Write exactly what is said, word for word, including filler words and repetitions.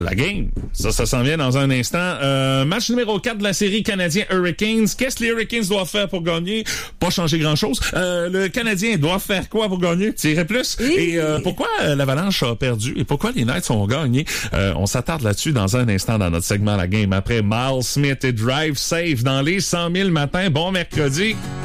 La game, ça, ça s'en vient dans un instant. Euh, match numéro quatre de la série Canadien Hurricanes. Qu'est-ce que les Hurricanes doivent faire pour gagner? Pas changer grand-chose. Euh, le Canadien doit faire quoi pour gagner? Tirer plus? Oui. Et euh, pourquoi l'Avalanche a perdu? Et pourquoi les Knights ont gagné? Euh, on s'attarde là-dessus dans un instant dans notre segment La Game. Après Miles Smith et Drive Safe dans les cent mille matins. Bon mercredi.